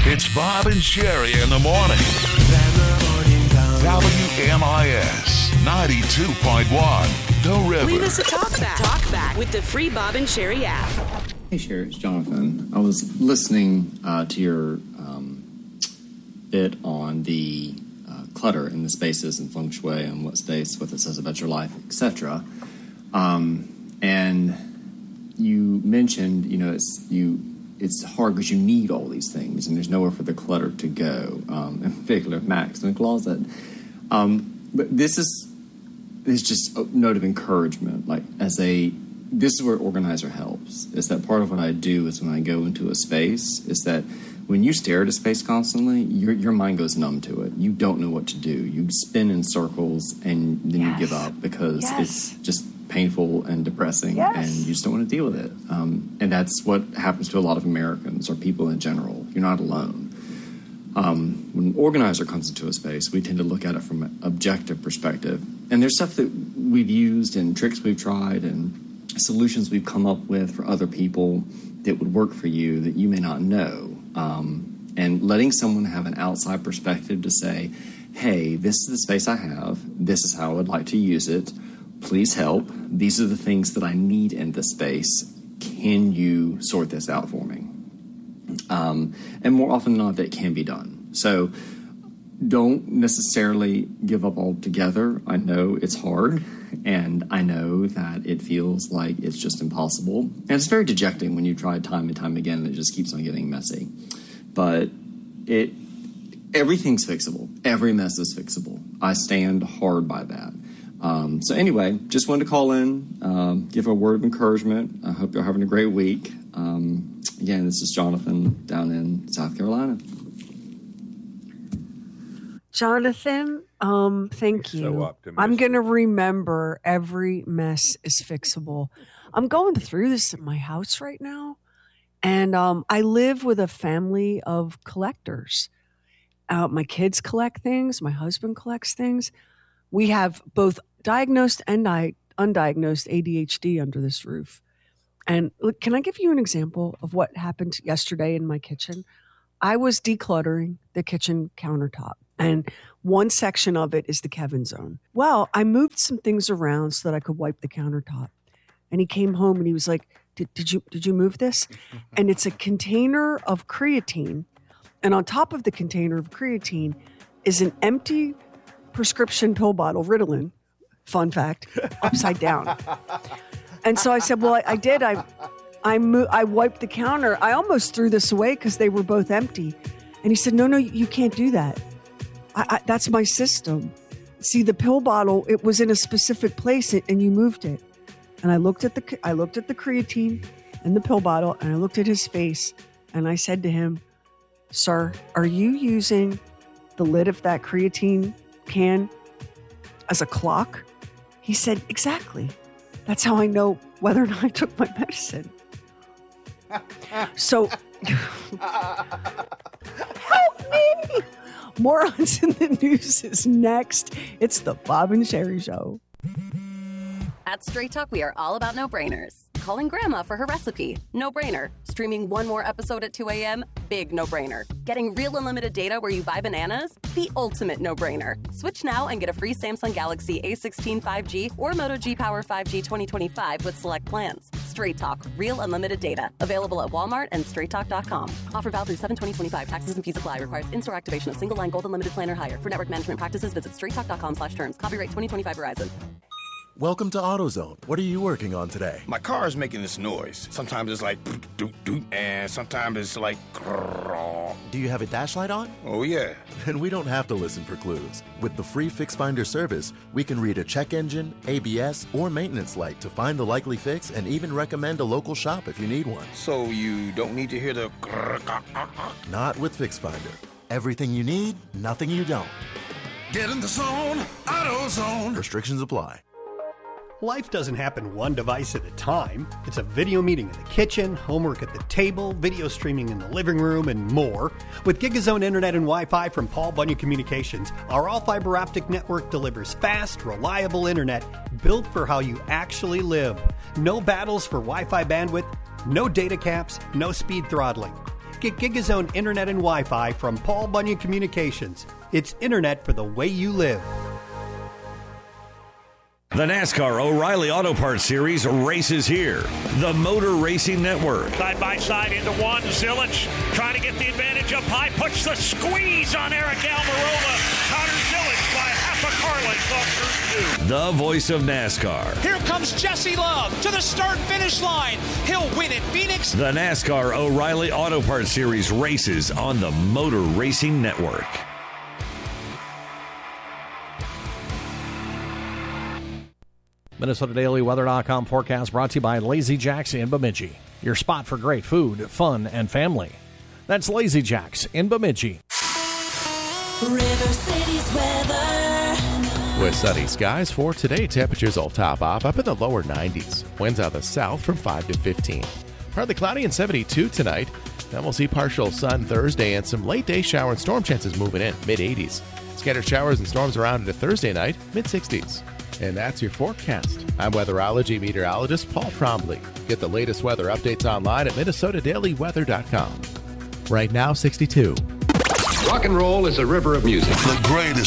It's Bob and Sherry in the morning. WMIS 92.1, The River. Leave us a talkback with the free Bob and Sherry app. Hey, Sherry, it's Jonathan. I was listening to your bit on the clutter in the spaces and feng shui and what states, what it says about your life, etc. And you mentioned, it's hard because you need all these things and there's nowhere for the clutter to go, in particular Max in the closet. But this is just a note of encouragement. This is where organizer helps. Is that part of what I do is when I go into a space is that when you stare at a space constantly, your mind goes numb to it. You don't know what to do. You spin in circles and then you give up because it's just painful and depressing and you just don't want to deal with it. And that's what happens to a lot of Americans or people in general. You're not alone. When an organizer comes into a space, we tend to look at it from an objective perspective. And there's stuff that we've used and tricks we've tried and solutions we've come up with for other people that would work for you that you may not know. And letting someone have an outside perspective to say, hey, this is the space I have. This is how I would like to use it. Please help. These are the things that I need in this space. Can you sort this out for me? And more often than not, that can be done. So don't necessarily give up altogether. I know it's hard, and I know that it feels like it's just impossible. And it's very dejecting when you try time and time again, and it just keeps on getting messy. But everything's fixable. Every mess is fixable. I stand hard by that. So anyway, just wanted to call in, give a word of encouragement. I hope you're having a great week. Again, this is Jonathan down in South Carolina. Jonathan, thank you. So I'm going to remember every mess is fixable. I'm going through this at my house right now, and I live with a family of collectors. My kids collect things. My husband collects things. We have both diagnosed and undiagnosed ADHD under this roof. And look, can I give you an example of what happened yesterday in my kitchen? I was decluttering the kitchen countertop, and one section of it is the Kevin zone. Well, I moved some things around so that I could wipe the countertop. And he came home and he was like, did you move this? And it's a container of creatine. And on top of the container of creatine is an empty prescription pill bottle, Ritalin, fun fact, upside down. And so I said, well, I did. I wiped the counter. I almost threw this away because they were both empty. And he said, no, you can't do that. That's my system. See, the pill bottle, it was in a specific place and you moved it. And I looked at the creatine and the pill bottle, and I looked at his face, and I said to him, sir, are you using the lid of that creatine can as a clock? He said, exactly. That's how I know whether or not I took my medicine. So, help me! Morons in the News is next. It's the Bob and Sherry Show. At Straight Talk, we are all about no-brainers. Calling Grandma for her recipe, no-brainer. Streaming one more episode at 2 a.m., big no-brainer. Getting real unlimited data where you buy bananas, the ultimate no-brainer. Switch now and get a free Samsung Galaxy A16 5G or Moto G Power 5G 2025 with select plans. Straight Talk, real unlimited data. Available at Walmart and straighttalk.com. Offer valid through 7/20/25. Taxes and fees apply. Requires in-store activation of single line gold unlimited plan or higher. For network management practices, visit straighttalk.com/terms. Copyright 2025 Verizon. Welcome to AutoZone. What are you working on today? My car is making this noise. Sometimes it's like doot doot, and sometimes it's like grrr. Do you have a dash light on? Oh yeah. Then we don't have to listen for clues. With the free Fix Finder service, we can read a check engine, ABS, or maintenance light to find the likely fix and even recommend a local shop if you need one. So you don't need to hear the grrr. Not with Fix Finder. Everything you need, nothing you don't. Get in the zone, AutoZone. Restrictions apply. Life doesn't happen one device at a time. It's a video meeting in the kitchen, homework at the table, video streaming in the living room, and more. With GigaZone Internet and Wi-Fi from Paul Bunyan Communications, our all-fiber optic network delivers fast, reliable internet built for how you actually live. No battles for Wi-Fi bandwidth, no data caps, no speed throttling. Get GigaZone Internet and Wi-Fi from Paul Bunyan Communications. It's internet for the way you live. The NASCAR O'Reilly Auto Parts Series races here. The Motor Racing Network. Side by side into one. Zilich trying to get the advantage up high. Puts the squeeze on Eric Almirola. Connor Zilich by half a car length off turn 2. The voice of NASCAR. Here comes Jesse Love to the start-finish line. He'll win at Phoenix. The NASCAR O'Reilly Auto Parts Series races on the Motor Racing Network. MinnesotaDailyWeather.com forecast brought to you by Lazy Jack's in Bemidji. Your spot for great food, fun, and family. That's Lazy Jack's in Bemidji. River City's weather. With sunny skies for today, temperatures will top off up in the lower 90s. Winds out of the south from 5 to 15. Partly cloudy and 72 tonight. Then we'll see partial sun Thursday and some late day shower and storm chances moving in, mid-80s. Scattered showers and storms around into Thursday night, mid-60s. And that's your forecast. I'm weatherology meteorologist Paul Trombley. Get the latest weather updates online at MinnesotaDailyWeather.com. Right now, 62. Rock and roll is a river of music. The greatest